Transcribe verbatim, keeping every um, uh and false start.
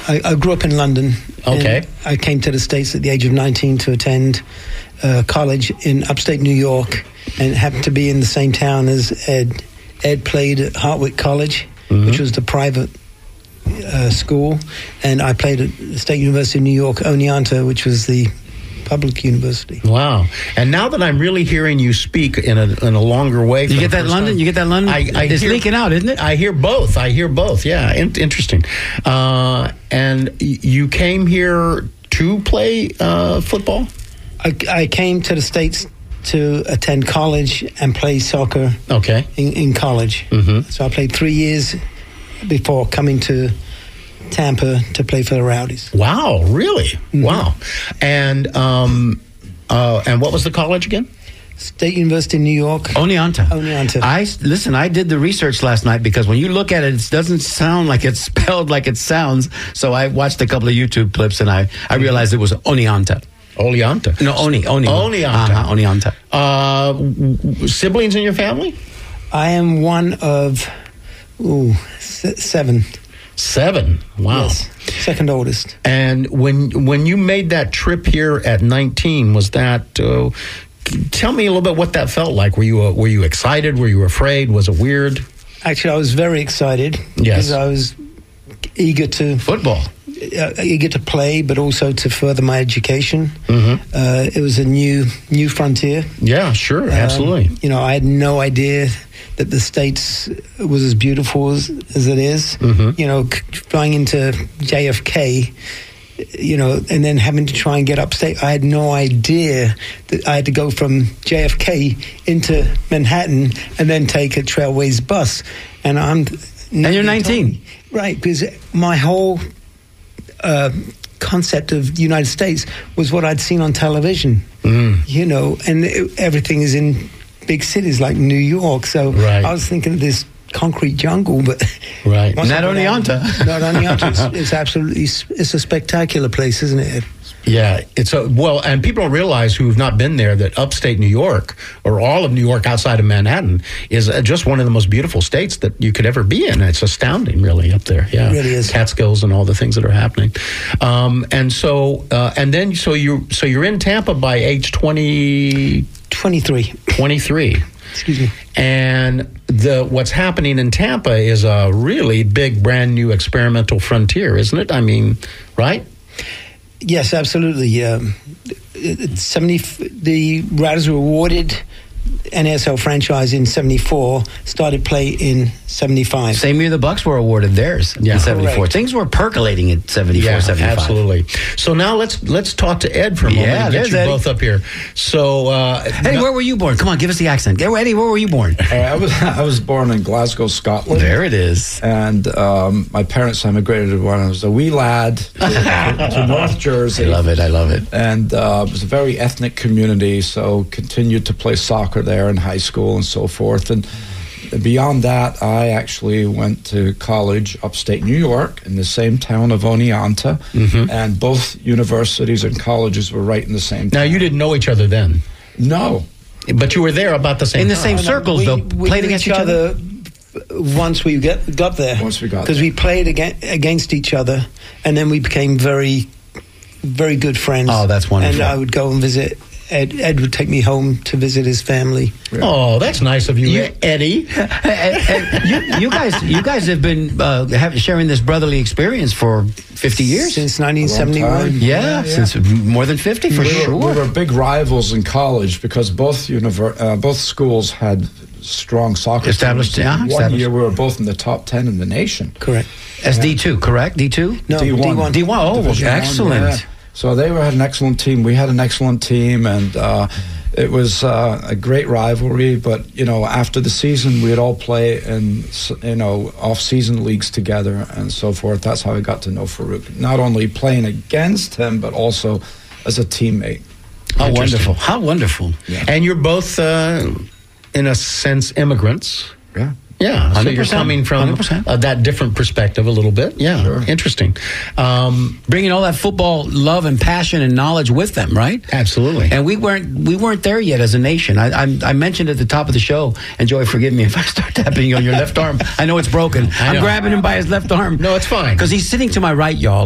I, I grew up in London. Okay. I came to the States at the age of nineteen to attend uh, college in upstate New York, and happened to be in the same town as Ed. Ed played at Hartwick College, mm-hmm. which was the private uh, school, and I played at the State University of New York, Oneonta, which was the public university. Wow. And now that I'm really hearing you speak in a in a longer way. You get that London? Time, you get that London? I, I it's hear, leaking out, isn't it? I hear both. I hear both. Yeah. In, interesting. Uh, and you came here to play uh, football? I, I came to the States to attend college and play soccer. Okay. In, in college. Mm-hmm. So I played three years before coming to Tampa to play for the Rowdies. Wow, really? Mm-hmm. Wow. And um, uh, and what was the college again? State University of New York. Oneonta. Oneonta. I, listen, I did the research last night because when you look at it, it doesn't sound like it's spelled like it sounds. So I watched a couple of YouTube clips and I, I realized it was Oneonta. Oneonta. No, Oni. Oni. Oneonta. Uh-huh, Oneonta. Uh, w- siblings in your family? I am one of ooh, s- seven. Seven. Wow. Yes. Second oldest. And when when you made that trip here at nineteen, was that? Uh, tell me a little bit what that felt like. Were you uh, were you excited? Were you afraid? Was it weird? Actually, I was very excited. Yes. Because I was eager to football. Uh, eager to play, but also to further my education. Mm-hmm. Uh, it was a new new frontier. Yeah, sure, absolutely. Um, you know, I had no idea that the States was as beautiful as, as it is. Mm-hmm. You know, c- flying into J F K, you know, and then having to try and get upstate. I had no idea that I had to go from J F K into Manhattan and then take a Trailways bus. And I'm and you're nineteen, right? Because my whole Uh, concept of the United States was what I'd seen on television, mm. you know, and it, everything is in big cities like New York. So right. I was thinking of this concrete jungle, but right, not Oneonta. Not Oneonta. It's, it's absolutely, it's a spectacular place, isn't it? Yeah, it's a well, and people don't realize who've not been there that upstate New York, or all of New York outside of Manhattan, is uh, just one of the most beautiful states that you could ever be in. It's astounding, really, up there. Yeah, it really is. Catskills and all the things that are happening. Um, and so, uh, and then, so you, so you're in Tampa by age twenty, twenty-three, twenty-three. Excuse me. And the what's happening in Tampa is a really big, brand new experimental frontier, isn't it? I mean, right? Yes, absolutely. Um, seventy the Riders were awarded N A S L franchise in seventy-four, started play in seventy-five. Same year the Bucks were awarded theirs yeah. in seventy-four. Correct. Things were percolating in seventy-four, yeah, seventy-five. Absolutely. So now let's let's talk to Ed for a moment yeah, and get you Eddie. both up here. So, uh, Eddie, no, where were you born? Come on, give us the accent. Eddie, where were you born? Uh, I was I was born in Glasgow, Scotland. There it is. And um, my parents emigrated when I was a wee lad to, to, to North Jersey. I love it. I love it. And uh, it was a very ethnic community, so continued to play soccer there in high school and so forth. And beyond that, I actually went to college upstate New York in the same town of Oneonta, mm-hmm. and both universities and colleges were right in the same town. Now, you didn't know each other then? No. But you were there about the same in the time. same circles, we, though. We played knew against each other once we get, got there. Once we got Because we played against, against each other, and then we became very, very good friends. Oh, that's wonderful. And I would go and visit. Ed, Ed would take me home to visit his family. Oh, that's nice of you, You- Eddie. and, and you, you guys, you guys have been uh, have, sharing this brotherly experience for fifty years. Since nineteen seventy-one. Yeah, Yeah, yeah. since more than fifty for we sure. Were, we were big rivals in college because both univer- uh, both schools had strong soccer Established, teams. yeah, One established. year we were both in the top ten in the nation. Correct. As D two, correct? D two? No, D one. D one. D one, oh, Division one, excellent. yeah. So they were, had an excellent team. We had an excellent team, and uh, it was uh, a great rivalry. But you know, after the season, we'd all play in you know off-season leagues together and so forth. That's how I got to know Farouk. Not only playing against him, but also as a teammate. How wonderful! How wonderful! Yeah. And you're both, uh, in a sense, immigrants. Yeah. Yeah, so you're one hundred percent. coming from one hundred percent. uh, that different perspective a little bit. Yeah, Sure. Interesting. Um, Bringing all that football love and passion and knowledge with them, right? absolutely. And we weren't we weren't there yet as a nation. I, I I mentioned at the top of the show, and Joey, forgive me if I start tapping you on your left arm. I know it's broken. I I'm know. grabbing him by his left arm. No, it's fine. Because he's sitting to my right, y'all.